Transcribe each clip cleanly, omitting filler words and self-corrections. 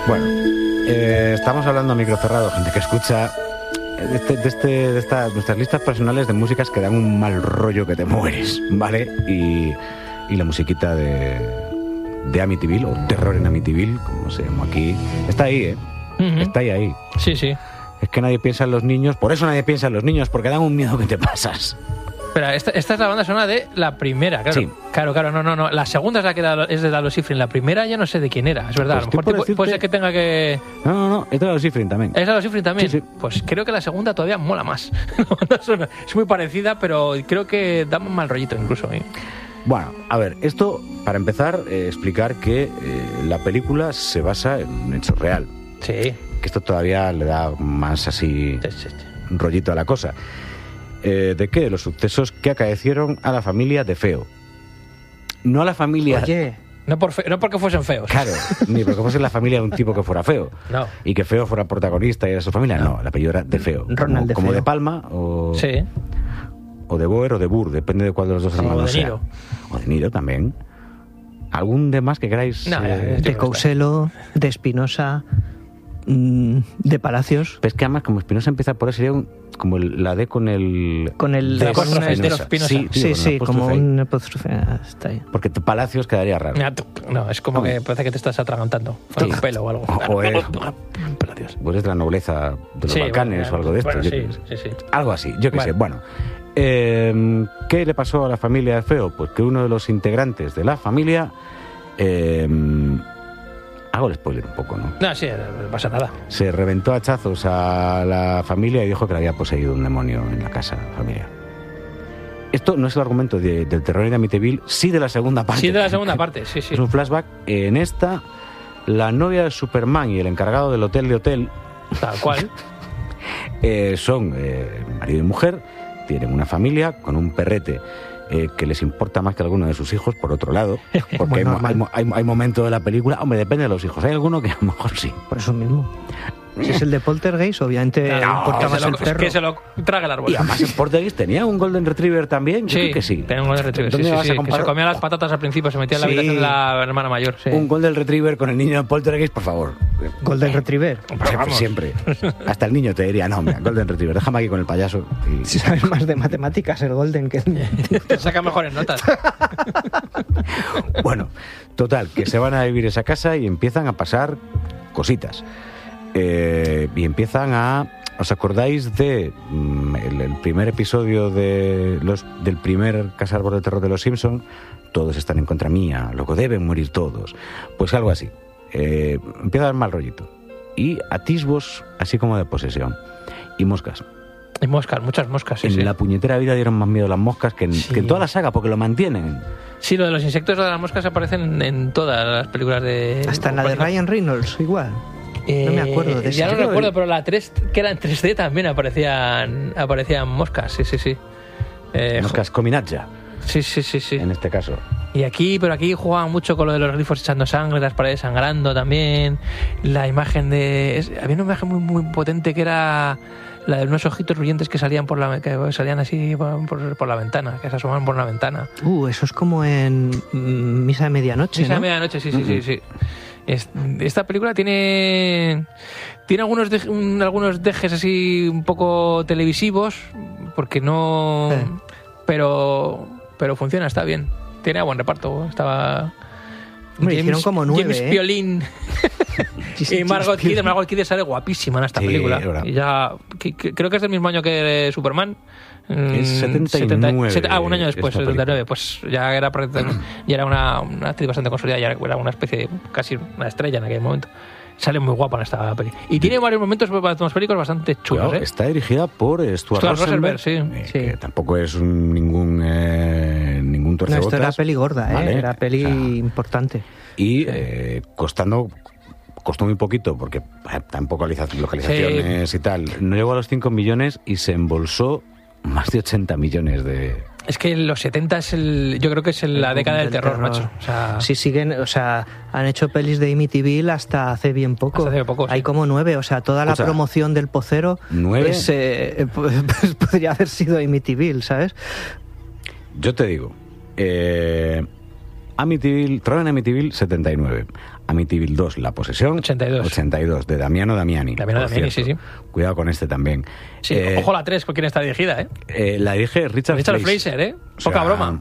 Bueno, estamos hablando a micro cerrado, gente que escucha de nuestras listas personales de músicas que dan un mal rollo que te mueres, ¿vale? Y la musiquita de Amityville, o Terror en Amityville, como se llama aquí, está ahí, ¿eh? Uh-huh. Está ahí. Sí. Es que nadie piensa en los niños, por eso nadie piensa en los niños, porque dan un miedo que te pasas. Pero esta es la banda sonora de la primera, claro. Sí. Claro, no. La segunda es la que es de Lalo Schifrin. La primera ya no sé de quién era, es verdad. Pues a lo mejor puede ser que tenga que... No, es de Lalo Schifrin también. ¿Es de Lalo Schifrin también? Sí. Pues creo que la segunda todavía mola más. Es muy parecida, pero creo que da un mal rollito incluso. Bueno, a ver, esto, para empezar, explicar que la película se basa en un hecho real. Sí. Que esto todavía le da más así rollito a la cosa. ¿De qué? De los sucesos que acaecieron a la familia de Feo. No a la familia... Oye, no porque fuesen feos. Claro, ni porque fuese la familia de un tipo que fuera feo. No. Y que Feo fuera protagonista y era su familia. No, el apellido era de Feo. Ronald como de de Palma o... Sí. O de Boer o de Burr, depende de cuál de los dos hermanos sea. O de Niro también. ¿Algún de más que queráis? No, de Couselo, de Espinosa, de Palacios. Pero es que además, como Espinosa empieza por ahí, sería como la D con el... Con el... de Espinosa. Sí, como un apóstrofe. Está ahí. Porque Palacios quedaría raro. No, es como que parece que te estás atragantando. Con un pelo o algo. O eres de la nobleza de los Balcanes o algo de esto. Bueno, sí. Algo así, yo qué sé. Bueno, ¿qué le pasó a la familia de Feo? Pues que uno de los integrantes de la familia... hago el spoiler un poco, ¿no? No, sí, no pasa nada. Se reventó a hachazos a la familia y dijo que le había poseído un demonio en la casa familiar. Esto no es el argumento del terror en Amityville, sí de la segunda parte. Sí, de la segunda parte, sí. Es un flashback. En esta, la novia de Superman y el encargado del hotel de hotel... Tal cual. Son marido y mujer, tienen una familia con un perrete que les importa más que alguno de sus hijos, por otro lado, porque hay momentos de la película, hombre, depende de los hijos, hay alguno que a lo mejor sí. Por eso mismo. Si es el de Poltergeist, obviamente importa más el perro. Que se lo traga el árbol. Y además en Poltergeist tenía un Golden Retriever también, yo creo que sí. Tenía un Golden Retriever, que se comía las patatas al principio, se metía en la habitación de la hermana mayor. Sí. Un Golden Retriever con el niño en Poltergeist, por favor. Golden Retriever. Siempre. Hasta el niño te diría, no, mira, Golden Retriever, déjame aquí con el payaso. Si sabes más de matemáticas, el Golden que... Te saca mejores notas. Bueno, total, que se van a vivir esa casa y empiezan a pasar cositas. Y empiezan a... ¿Os acordáis de el primer episodio del primer Casa Árbol de Terror de los Simpson? Todos están en contra mía, luego deben morir todos. Pues algo así. Empieza a dar mal rollito. Y atisbos así como de posesión. Y moscas. Y moscas, muchas moscas, sí. En la puñetera vida dieron más miedo las moscas que en toda la saga, porque lo mantienen. Sí, lo de los insectos, lo de las moscas aparecen en todas las películas de... Hasta en la de Ryan Reynolds, igual. No me acuerdo de eso. Ya no recuerdo, pero la 3, que era en 3D, también aparecían moscas, sí. Moscas cominatja. Sí. En este caso. Y aquí jugaban mucho con lo de los grifos echando sangre, las paredes sangrando también. La imagen había una imagen muy, muy potente que era la de unos ojitos brillantes que salían salían así por la ventana, que se asomaban por la ventana. Eso es como en Misa de Medianoche, Misa de Medianoche, sí. Esta película tiene algunos dejes así un poco televisivos, porque no... Pero funciona, está bien. Tiene buen reparto. Estaba... hicieron como 9, James Piolín y Margot Kidder sale guapísima en esta película. Y ya creo que es del mismo año que Superman. Es 79. Un año después, 79. Pues ya era una actriz bastante consolidada, ya era una especie de casi una estrella en aquel momento. Sale muy guapa en esta peli. Y tiene varios momentos atmosféricos bastante chulos. Está dirigida por Stuart Rosenberg, que tampoco es ningún torcebotas. Esto era peli gorda, ¿vale? Era peli importante. Y costó muy poquito, porque tampoco localizaciones y tal. No llegó a los 5 millones y se embolsó más de 80 millones de... Es que los 70 yo creo que es la década del terror, macho. Sí, han hecho pelis de Amityville hasta hace bien poco. Hay como 9, toda la promoción del Pocero 9 pues podría haber sido Amityville, ¿sabes? Yo te digo, Amityville, Terror en Amityville, 79. Amityville 2, La Posesión, 82, de Damiano Damiani. Damiano Damiani, sí. Cuidado con este también. Sí, ojo la 3, ¿con quién está dirigida, La dirige Richard Fraser, Poca broma.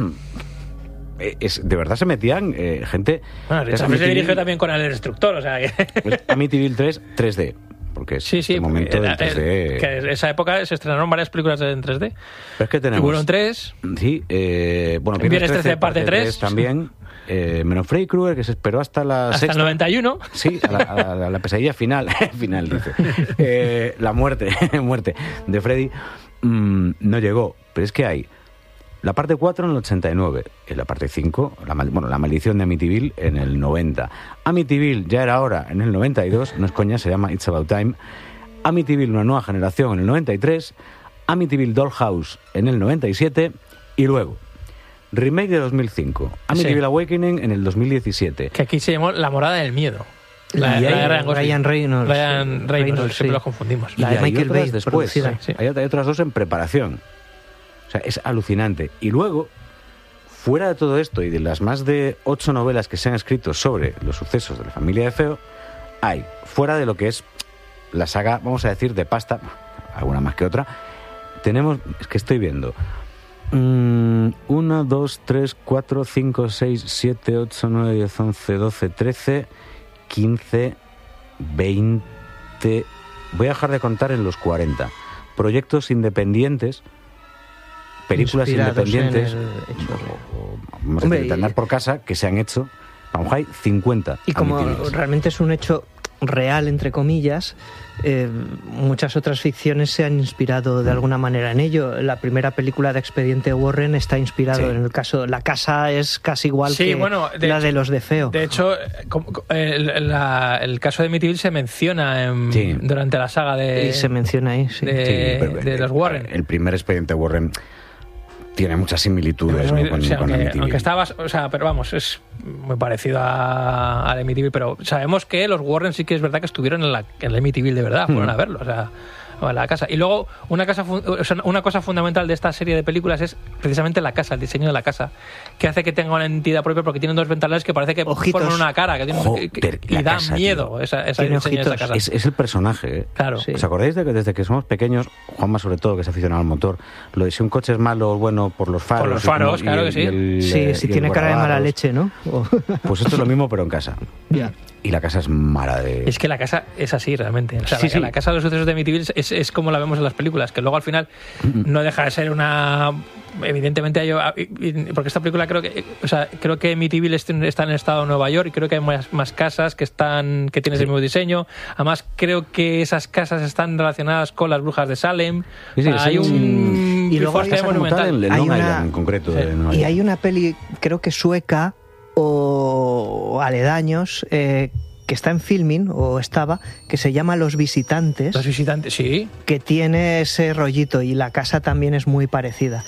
De verdad se metían gente... Bueno, Richard Fraser dirigió también con El Destructor, o sea que... Amityville 3, 3D. Porque es el momento del 3D. Que en esa época se estrenaron varias películas en 3D. Pero es que tenemos... Tiburón 3. Sí, Viernes 13, parte 3. También. Menos Freddy Krueger, que se esperó hasta la hasta sexta. El 91. Sí, a la pesadilla final. Final, dice. La muerte de Freddy no llegó. Pero es que hay la parte 4 en el 89, y la parte 5, la maldición de Amityville en el 90. Amityville ya era hora en el 92, no es coña, se llama It's About Time. Amityville, una nueva generación en el 93. Amityville Dollhouse en el 97. Y luego, remake de 2005, Amityville Awakening en el 2017. Que aquí se llamó La Morada del Miedo. Ryan Reynolds. Siempre los confundimos. La de Michael Bay después. Sí. Hay otras dos en preparación. O sea, es alucinante. Y luego, fuera de todo esto y de las más de 8 novelas que se han escrito sobre los sucesos de la familia de Feo, hay, fuera de lo que es la saga, vamos a decir, de pasta, alguna más que otra, tenemos, es que estoy viendo, 1, 2, 3, 4, 5, 6, 7, 8, 9, 10, 11, 12, 13, 15, 20... Voy a dejar de contar en los 40. Proyectos independientes, películas independientes, vamos a decir, andar por casa, que se han hecho, vamos, hay 50. Y como realmente es un hecho real, entre comillas, muchas otras ficciones se han inspirado de alguna manera en ello. La primera película de Expediente Warren está inspirado en el caso... La casa es casi igual que la de los de Feo. De hecho, el caso de Amityville se menciona durante la saga de... Y se menciona ahí, de los Warren. El primer Expediente Warren tiene muchas similitudes, ¿no? con Amityville. Aunque estaba, pero vamos, es muy parecido a Amityville, pero sabemos que los Warren sí que es verdad que estuvieron en el Amityville de verdad, fueron a verlo, a la casa. Y luego una cosa fundamental de esta serie de películas es precisamente la casa, el diseño de la casa, que hace que tenga una entidad propia, porque tienen dos ventanales que parece que forman una cara, y da miedo ese diseño de esa casa. Es el personaje, Claro. Sí. ¿Os acordáis de que desde que somos pequeños, Juanma sobre todo, que es aficionado al motor, lo de si un coche es malo o bueno por los faros? Por los faros, claro que sí. Si tiene cara de mala leche, ¿no? Pues esto es lo mismo, pero en casa. Y la casa es mala de... Es que la casa es así realmente. O sea, la casa de los sucesos de Amityville es como la vemos en las películas, que luego al final no deja de ser una... Evidentemente porque esta película creo que Amityville está en el estado de Nueva York, y creo que hay más casas que tienen el mismo diseño. Además creo que esas casas están relacionadas con las brujas de Salem. Hay un... Y luego hay monumental en Long Island en concreto. Y hay una peli, creo que sueca o aledaños, que está en filming, o estaba, que se llama Los Visitantes. Los Visitantes, sí. Que tiene ese rollito, y la casa también es muy parecida.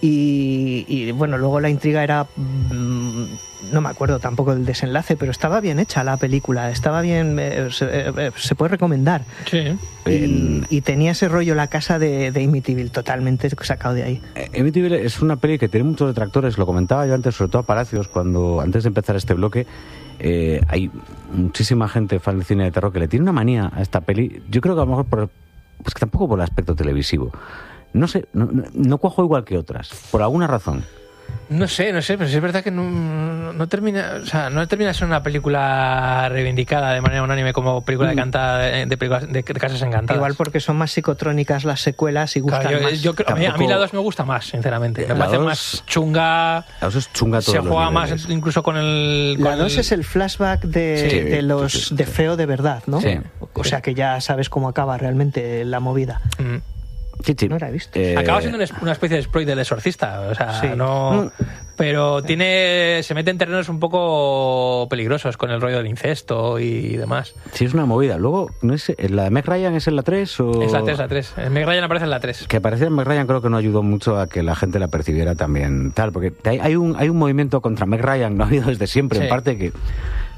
Y bueno, luego la intriga era... no me acuerdo tampoco del desenlace, pero estaba bien hecha la película, estaba bien... se puede recomendar. Sí. Y tenía ese rollo la casa de Amityville, totalmente sacado de ahí. Amityville es una peli que tiene muchos detractores, lo comentaba yo antes, sobre todo a Palacios, antes de empezar este bloque. Hay muchísima gente fan del cine de terror que le tiene una manía a esta peli. Yo creo que a lo mejor pues que tampoco por el aspecto televisivo. No sé, no cuajo igual que otras, por alguna razón. No sé, pero sí es verdad que no termina, o sea, no termina de ser una película reivindicada de manera unánime como película de casas encantadas. Igual porque son más psicotrónicas las secuelas y gustan más. A mí la 2 me gusta más, sinceramente. Me parece más chunga. La 2 es chunga todo. Se juega más incluso con el... La 2 es el flashback de los de Feo de verdad, ¿no? Sí. O sea que ya sabes cómo acaba realmente la movida. Sí. No la he visto. Acaba siendo una especie de exploit del Exorcista, o sea, no... Pero se mete en terrenos un poco peligrosos con el rollo del incesto y demás. Sí, es una movida. Luego, ¿no es la de Meg Ryan es en la 3 o...? Es la 3. Meg Ryan aparece en la 3. Que apareciera en Meg Ryan creo que no ayudó mucho a que la gente la percibiera también tal, porque hay un movimiento contra Meg Ryan, no ha habido desde siempre, en parte que...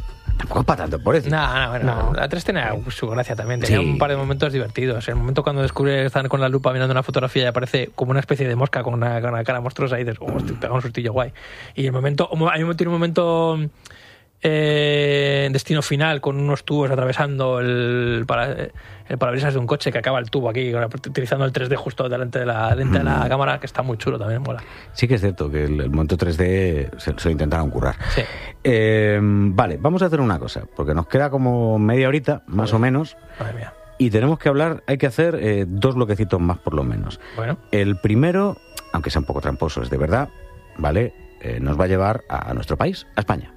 tampoco es para tanto por eso. No. La 3 tenía su gracia también. Tenía un par de momentos divertidos. El momento cuando descubre que están con la lupa mirando una fotografía y aparece como una especie de mosca con una cara monstruosa y dices, te pega un sustillo guay. Y el momento, tiene un momento destino final con unos tubos atravesando el parabrisas de un coche que acaba el tubo aquí utilizando el 3D justo delante de la cámara, que está muy chulo también, mola. Sí que es cierto que el momento 3D se lo intentaron currar. Sí. Vale, vamos a hacer una cosa, porque nos queda como media horita, más o menos. Madre mía. Y tenemos que hablar, hay que hacer 2 bloquecitos más por lo menos. Bueno. El primero, aunque sea un poco tramposo, es de verdad, ¿vale? Nos va a llevar a nuestro país, a España.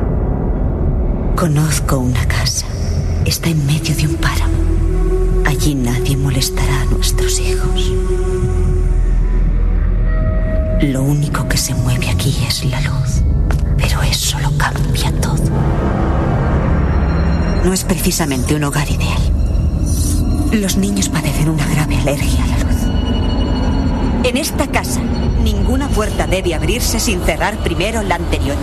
Conozco una casa. Está en medio de un páramo. Allí nadie molestará a nuestros hijos. Lo único que se mueve aquí es la luz. Pero eso lo cambia todo. No es precisamente un hogar ideal. Los niños padecen una grave alergia a la luz. En esta casa, ninguna puerta debe abrirse sin cerrar primero la anterior.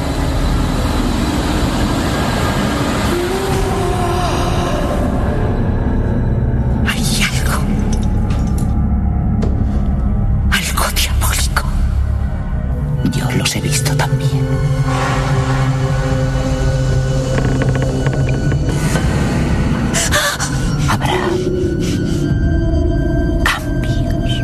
Los he visto también. Habrá cambios.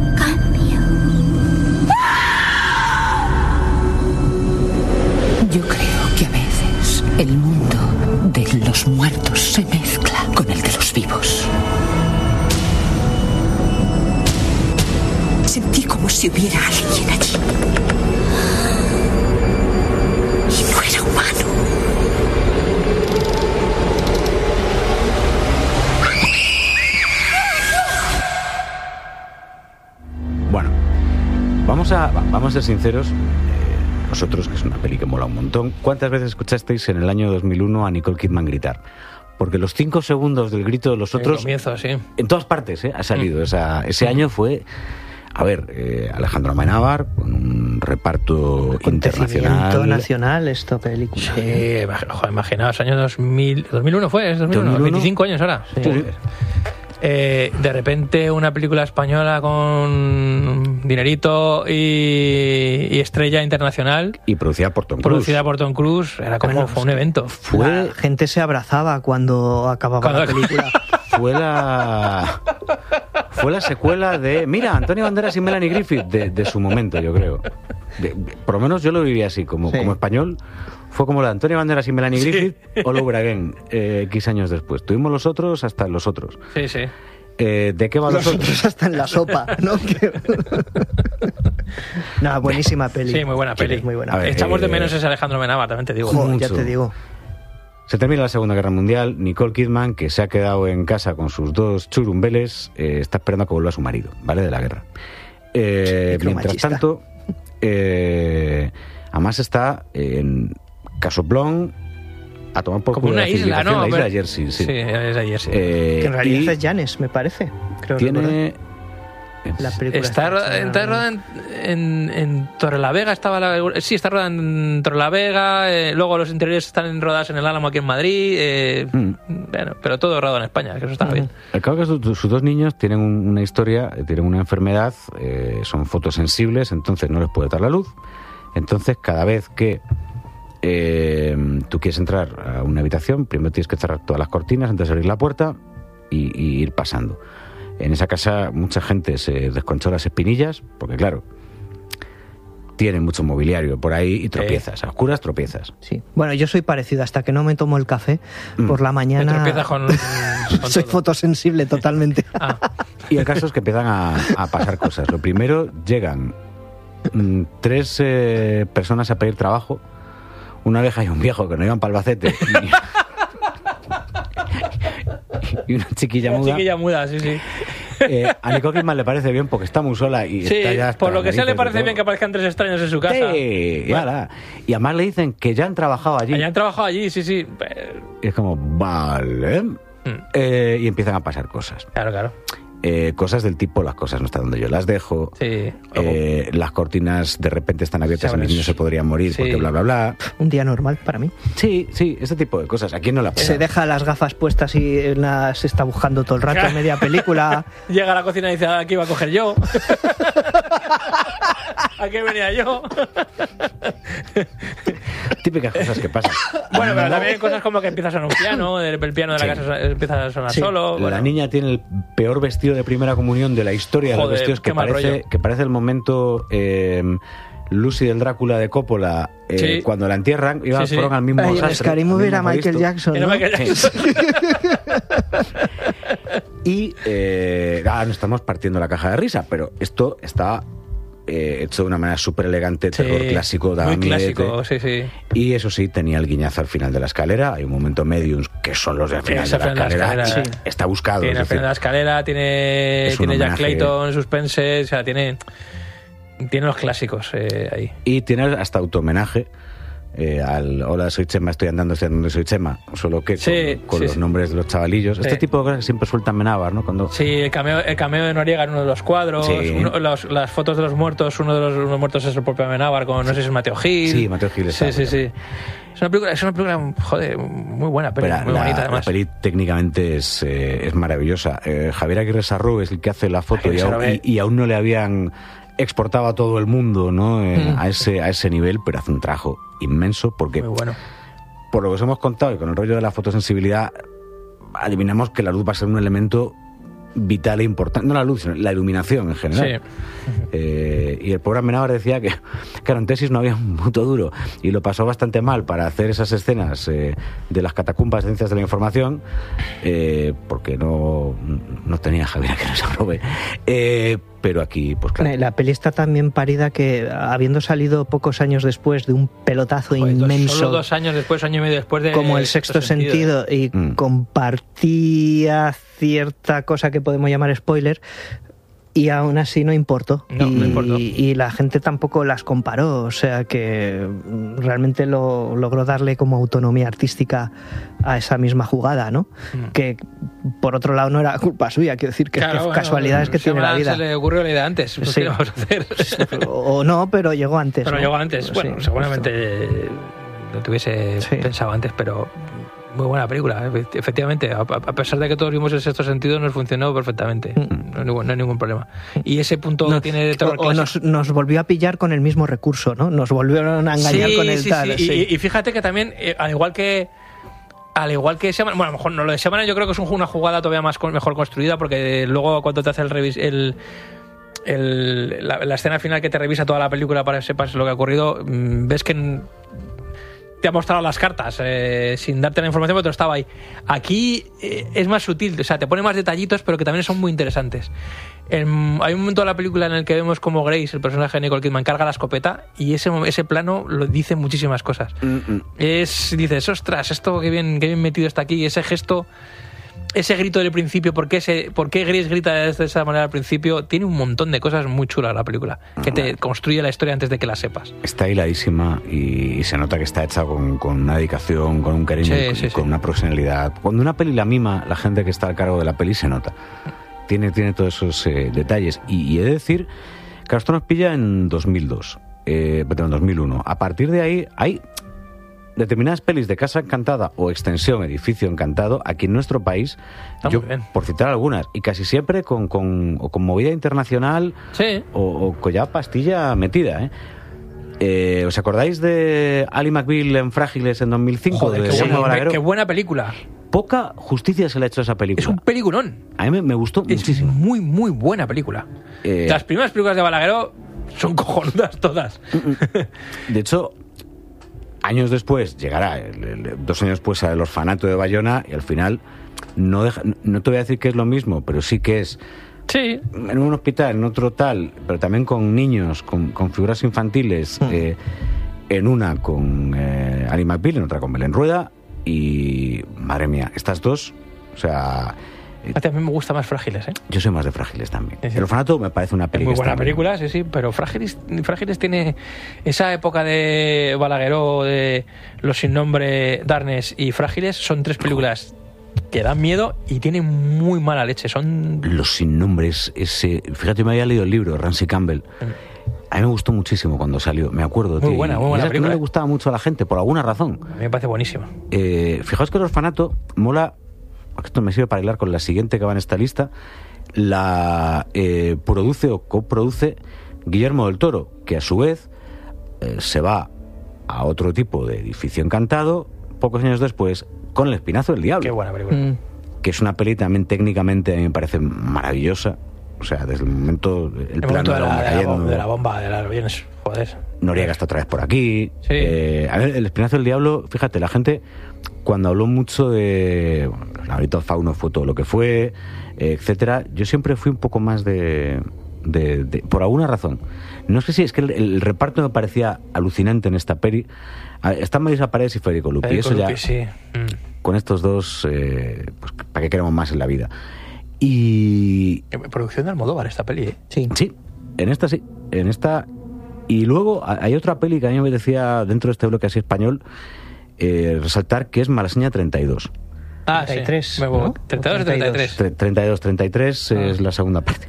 Yo creo que a veces el mundo de los muertos se mezcla con el de los vivos. Sentí como si hubiera alguien allí. Y no era humano. Bueno, vamos a ser sinceros. Nosotros, que es una peli que mola un montón, ¿cuántas veces escuchasteis en el año 2001 a Nicole Kidman gritar? Porque los 5 segundos del grito de los otros... Comienzo, sí. En todas partes ha salido. Ese año fue... A ver, Alejandro Amenábar, con un reparto internacional. Nacional, esta película. Sí, imaginaos, año 2000, 2001 fue, es 2001, 25 años ahora. Sí. De repente una película española con dinerito y estrella internacional. Y producida por Tom Cruise. Era como, fue un evento. La gente se abrazaba cuando acababa la película. Fue la secuela de... Mira, Antonio Banderas y Melanie Griffith de su momento, yo creo. Por lo menos yo lo viví así, como español. Fue como la de Antonio Banderas y Melanie Griffith, All Over Again, X años después. Tuvimos los otros hasta los otros. Sí, sí. ¿De qué va los otros? Hasta en la sopa, ¿no? No, buenísima peli. Sí, muy buena peli. Muy buena. Echamos de menos ese Alejandro Amenábar, también te digo. Ya te digo. Se termina la Segunda Guerra Mundial. Nicole Kidman, que se ha quedado en casa con sus 2 churumbeles, está esperando a que vuelva su marido, ¿vale? De la guerra. Mientras tanto, además está en Casoplón a tomar por como una isla, ¿no? La isla de Jersey, sí. Sí, es de Jersey. Que en realidad es Llanes, me parece. Creo tiene... La película está rodada en Torrelavega. Sí, está rodada en Torrelavega. Luego los interiores están rodados en el Álamo aquí en Madrid. Bueno, pero todo rodado en España, que eso está bien. El caso es que sus 2 niños tienen una historia, tienen una enfermedad, son fotosensibles, entonces no les puede dar la luz. Entonces, cada vez que tú quieres entrar a una habitación, primero tienes que cerrar todas las cortinas antes de abrir la puerta y ir pasando. En esa casa mucha gente se desconchó las espinillas, porque claro, tienen mucho mobiliario por ahí y tropiezas, a oscuras tropiezas. Sí. Bueno, yo soy parecido, hasta que no me tomo el café por la mañana. Tropiezas con soy fotosensible totalmente. Y el caso es que empiezan a pasar cosas. Lo primero, llegan 3 personas a pedir trabajo, una vieja y un viejo que no iban para Albacete. Y una chiquilla muda. Una chiquilla muda, sí, sí. A Nicole Kidman le parece bien porque está muy sola y sí, está ya... por lo que sea le parece bien que aparezcan 3 extraños en su casa. Sí, bueno. Y además le dicen que ya han trabajado allí. Ya han trabajado allí, sí, sí. Y es como, vale. Y empiezan a pasar cosas. Claro, claro. cosas del tipo, las cosas no están donde yo las dejo, Sí. las cortinas de repente están abiertas y mis niños se podrían morir Sí. porque bla, bla, bla. Un día normal para mí. Sí, ese tipo de cosas. ¿A quién no la pasa? Se deja las gafas puestas y las está buscando todo el rato en media película. Llega a la cocina y dice, aquí iba a coger yo. ¿A qué venía yo? Típicas cosas que pasan. Bueno, pero también cosas como que empieza a sonar un piano, el piano de la Sí. casa empieza a sonar solo. La Bueno. niña tiene el peor vestido de primera comunión de la historia de los Joder, vestidos, qué mal rollo. que parece el momento Lucy del Drácula de Coppola, Sí. cuando la entierran, Sí. fueron al mismo Ay, el sastre, Scary al Movie era mismo Michael modisto. Jackson, Era ¿no? Michael Jackson. Y nos estamos partiendo la caja de risa, pero esto está hecho de una manera súper elegante, terror clásico, daba muy miedete. clásico, sí. Y eso sí, tenía el guiñazo al final de la escalera. Hay un momento mediums que son los del final Es de al la final de la escalera. escalera. Y está buscado. Tiene es al final de la decir, escalera, tiene es un Jack homenaje. Clayton, Suspense, o sea, tiene los clásicos ahí. y tiene hasta autohomenaje al Hola, soy Chema, estoy andando, soy Chema. Solo que con los nombres de los chavalillos. Sí. Este tipo de cosas que siempre sueltan Menábar, ¿no? Cuando... Sí, el cameo de Noriega en uno de los cuadros, Sí. las fotos de los muertos, uno de los muertos es el propio Amenábar, con no sé si es Mateo Gil. Sí, Mateo Gil está. Sí. Es una película, joder, muy buena, pero muy bonita la además. peli técnicamente es maravillosa. Javier Aguirre Sarrú es el que hace la foto y aún no le habían exportado a todo el mundo, ¿no? A ese nivel, pero hace un trabajo inmenso porque Muy bueno. por lo que os hemos contado y con el rollo de la fotosensibilidad adivinamos que la luz va a ser un elemento vital e importante, no la luz, sino la iluminación en general. Y el pobre Amenábar decía que claro, en tesis no había un puto duro y lo pasó bastante mal para hacer esas escenas de las catacumbas de ciencias de la información, porque no tenía Javier que nos aprobe. Pero aquí, pues claro. La peli está tan bien parida que, habiendo salido pocos años después de un pelotazo inmenso, Solo 2 años después, año y medio después de como El Sexto Sentido, y compartía cierta cosa que podemos llamar spoiler, y aún así no importó. No importó. Y la gente tampoco las comparó, o sea que realmente logró darle como autonomía artística a esa misma jugada, ¿no? Que por otro lado no era culpa suya, quiero decir que, Claro, casualidades que tiene la vida. Se le ocurrió la idea antes, pues, Sí. ¿qué vamos a hacer? O no, pero llegó antes. Pero ¿no? llegó antes. Bueno, Sí, seguramente lo tuviese pensado antes, pero muy buena película. Efectivamente, a pesar de que todos vimos El Sexto Sentido, nos funcionó perfectamente. No hay ningún problema. Y ese punto No, tiene de terror o clásico. nos volvió a pillar con el mismo recurso, ¿no? Nos volvieron a engañar con el tal. Sí. Sí. Y fíjate que también, al igual que Shyamalan, bueno, a lo mejor no, lo de Shyamalan yo creo que es una jugada todavía mejor construida, porque luego cuando te hace la escena final que te revisa toda la película para que sepas lo que ha ocurrido, ves que te ha mostrado las cartas sin darte la información, pero estaba ahí. Aquí es más sutil, o sea, te pone más detallitos, pero que también son muy interesantes. Hay un momento de la película en el que vemos como Grace, el personaje de Nicole Kidman, carga la escopeta, y ese plano lo dice muchísimas cosas. Dices, ostras, esto qué bien metido está aquí, ese gesto, ese grito del principio, ¿por qué Grace grita de esa manera al principio? Tiene un montón de cosas muy chulas la película, que te construye la historia antes de que la sepas. Está hiladísima y se nota que está hecha con una dedicación, con un cariño, con una profesionalidad. Cuando una peli la mima, la gente que está al cargo de la peli se nota. Tiene todos esos detalles. Y he de decir que esto nos pilla en 2002, en 2001. A partir de ahí hay determinadas pelis de Casa Encantada o Extensión Edificio Encantado aquí en nuestro país, por citar algunas, y casi siempre con movida internacional o con ya pastilla metida, ¿os acordáis de Ali McBeal en Frágiles en 2005? Joder, de qué buena película. Poca justicia se le ha hecho a esa película. Es un peliculón. A mí me gustó muchísimo. Es muy, muy buena película. Las primeras películas de Balagueró son cojonudas todas. De hecho, años después llegará, 2 años después, El orfanato de Bayona, y al final no te voy a decir que es lo mismo, pero sí que es en un hospital, en otro tal, pero también con niños, con figuras infantiles, en una con Ali McBeal, en otra con Belén Rueda, y madre mía, estas dos, o sea... A mí me gusta más Frágiles, ¿eh? Yo soy más de Frágiles también. El orfanato me parece una película. Muy buena película, sí, pero Frágiles tiene esa época de Balagueró, de Los sin nombre, Darkness y Frágiles, son 3 películas que dan miedo y tienen muy mala leche. Son Los sin nombres, fíjate, me había leído el libro de Ramsey Campbell. A mí me gustó muchísimo cuando salió, me acuerdo. Muy buena y película. No le gustaba mucho a la gente, por alguna razón. A mí me parece buenísima. Fijaos que el orfanato mola, esto me sirve para hilar con la siguiente que va en esta lista, la produce o coproduce Guillermo del Toro, que a su vez se va a otro tipo de edificio encantado, pocos años después, con El Espinazo del Diablo. Qué buena película. Que es una peli también técnicamente a mí me parece maravillosa. O sea, desde el momento, el plano de la bomba cayendo, de la bomba, de las aviones, joder. Noriega está otra vez por aquí. Sí. A ver, El Espinazo del Diablo, fíjate, la gente cuando habló mucho de el laberinto del fauno fue todo lo que fue, etcétera, yo siempre fui un poco más de por alguna razón. No sé si es que el reparto me parecía alucinante en esta peli. Están Marisa Paredes y Federico Lupi. Federico Eso Lupi, ya, sí. con estos dos, pues, ¿para qué queremos más en la vida? Y Producción de Almodóvar esta peli, ¿eh? Sí. sí, en esta. Y luego hay otra peli que a mí me decía, dentro de este bloque así español, resaltar, que es Malasaña 32. 33, sí. ¿no? 32 o 33. 33 es la segunda parte.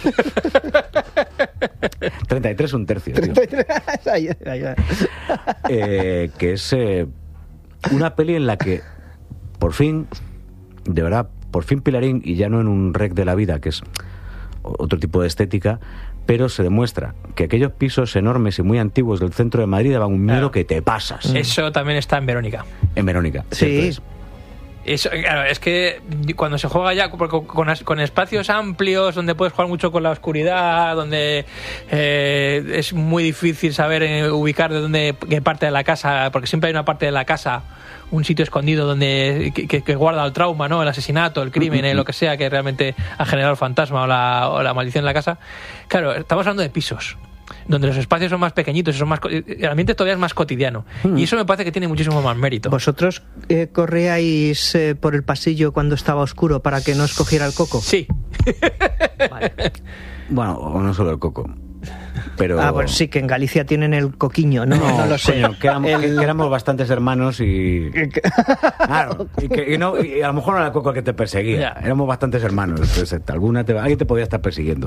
33 un tercio, tío. Ahí. Que es una peli en la que por fin, de verdad, por fin Pilarín, y ya no en un rec de la vida, que es otro tipo de estética, pero se demuestra que aquellos pisos enormes y muy antiguos del centro de Madrid daban un miedo, claro, que te pasas. Eso también está en Verónica. En Verónica. Sí. Eso, claro, es que cuando se juega ya con espacios amplios, donde puedes jugar mucho con la oscuridad, donde es muy difícil saber ubicar de dónde, qué parte de la casa, porque siempre hay una parte de la casa, un sitio escondido donde que guarda el trauma, ¿no? El asesinato, el crimen, lo que sea que realmente ha generado el fantasma o la maldición en la casa. Claro, estamos hablando de pisos donde los espacios son más pequeñitos y son más, el ambiente todavía es más cotidiano, y eso me parece que tiene muchísimo más mérito. ¿Vosotros corríais por el pasillo cuando estaba oscuro para que no os cogiera el coco? Sí. Vale. Bueno, o no solo el coco, pero... Pues sí, que en Galicia tienen el coquiño, ¿no? No lo sé. Coño, que éramos bastantes hermanos y... Claro, y a lo mejor no era el coco el que te perseguía. Ya. Éramos bastantes hermanos, entonces alguien te podía estar persiguiendo.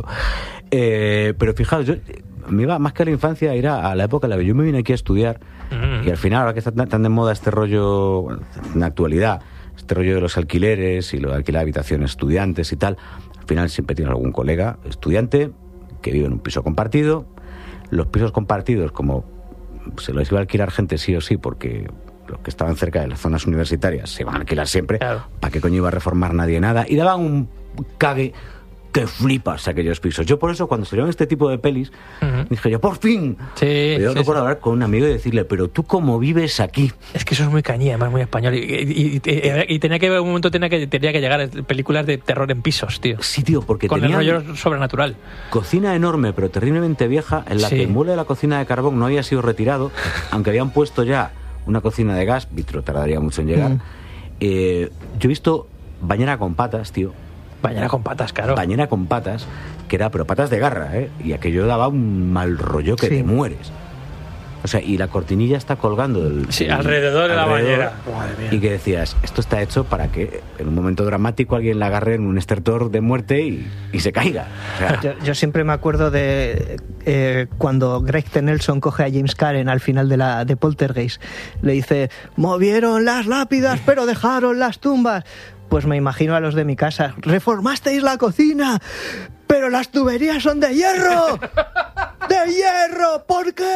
Pero fijaos, yo me iba más que a la infancia a ir a la época en la que yo me vine aquí a estudiar, y al final, ahora que está tan de moda este rollo, bueno, en la actualidad, este rollo de los alquileres y lo de alquilar habitaciones estudiantes y tal, al final siempre tienes algún colega estudiante que vive en un piso compartido. Los pisos compartidos, como se los iba a alquilar gente sí o sí, porque los que estaban cerca de las zonas universitarias se iban a alquilar siempre, claro. ¿Para qué coño iba a reformar nadie nada? Y daban un cague que flipas aquellos pisos. Yo por eso, cuando salieron este tipo de pelis, dije yo, ¡por fin! Sí, yo recuerdo hablar con un amigo y decirle, pero ¿tú cómo vives aquí? Es que eso es muy cañí, además muy español. Y tenía que, un momento tenía que llegar películas de terror en pisos, tío. Sí, tío, porque con tenían el rollo sobrenatural. Cocina enorme, pero terriblemente vieja, en la que el mueble de la cocina de carbón no había sido retirado, aunque habían puesto ya una cocina de gas, vitro tardaría mucho en llegar. Yo he visto bañera con patas, tío. Bañera con patas, claro. Bañera con patas, que era, pero patas de garra, ¿eh? Y aquello daba un mal rollo que te mueres. O sea, y la cortinilla está colgando alrededor de la bañera. Y que decías, esto está hecho para que en un momento dramático alguien la agarre en un estertor de muerte y se caiga. O sea, yo siempre me acuerdo de cuando Greg T. Nelson coge a James Karen al final de Poltergeist. Le dice, movieron las lápidas pero dejaron las tumbas. Pues me imagino a los de mi casa, reformasteis la cocina, pero las tuberías son de hierro. ¡De hierro! ¿Por qué?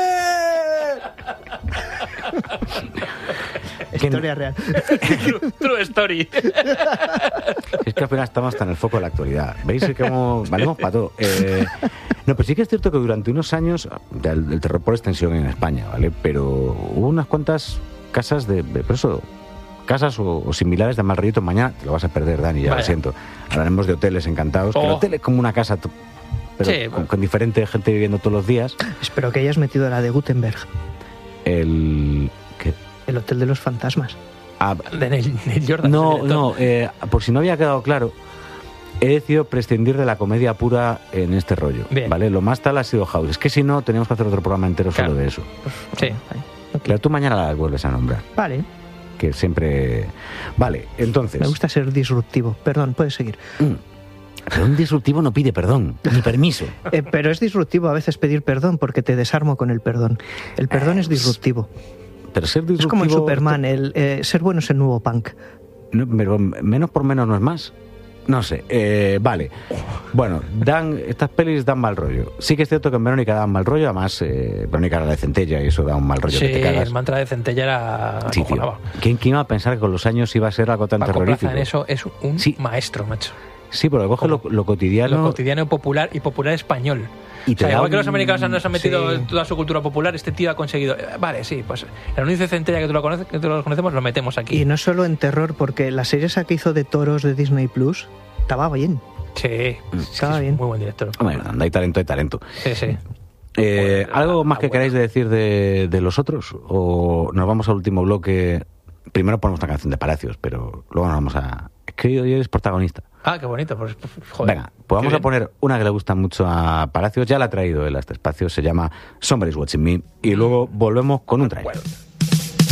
Historia real. True story. Es que al final estamos hasta en el foco de la actualidad. ¿Veis que valemos para todo? No, pero sí que es cierto que durante unos años el terror por extensión en España, ¿vale? Pero hubo unas cuantas casas casas o similares de mal rollito. Mañana te lo vas a perder, Dani, ya lo siento. Hablaremos de hoteles encantados. Que el hotel es como una casa, pero sí, con diferente gente viviendo todos los días. Espero que hayas metido la de Gutenberg. ¿Qué? El Hotel de los Fantasmas. De Neil Jordan. No, por si no había quedado claro, he decidido prescindir de la comedia pura en este rollo. Bien. ¿Vale? Lo más tal ha sido House. Es que si no, teníamos que hacer otro programa entero solo de eso. Sí. Claro, tú mañana la vuelves a nombrar. Vale. que siempre... Vale, entonces... Me gusta ser disruptivo. Perdón, puedes seguir. Pero un disruptivo no pide perdón, ni permiso. Pero es disruptivo a veces pedir perdón, porque te desarmo con el perdón. El perdón es disruptivo. Pero ser disruptivo... Es como en Superman, ser bueno es el nuevo punk. No, pero menos por menos no es más. No sé, vale. Bueno, estas pelis dan mal rollo. Sí que es cierto que en Verónica dan mal rollo, además Verónica era de Centella y eso da un mal rollo, sí, que te cagas. El mantra de Centella era... Sí, tío. ¿Quién iba a pensar que con los años iba a ser algo tan Paco terrorífico? Plaza en eso es un maestro, macho. Sí, pero coge lo cotidiano... Lo cotidiano popular y popular español. Y o sea, igual que los americanos nos han metido toda su cultura popular, este tío ha conseguido... Vale, sí, pues el anuncio de Centella que tú lo conocemos, lo metemos aquí. Y no solo en terror, porque la serie esa que hizo de toros de Disney Plus estaba bien. Sí, estaba bien. Muy buen director. Bueno, donde hay talento, hay talento. Sí, sí. ¿Algo más que queráis decir de los otros? ¿O nos vamos al último bloque? Primero ponemos una canción de Palacios, pero luego nos vamos a... Es que hoy eres protagonista. Ah, qué bonito. Pues, joder. Venga, pues vamos a poner una que le gusta mucho a Palacios. Ya la ha traído él a este espacio. Se llama Somebody's Watching Me. Y luego volvemos con un trailer. Bueno.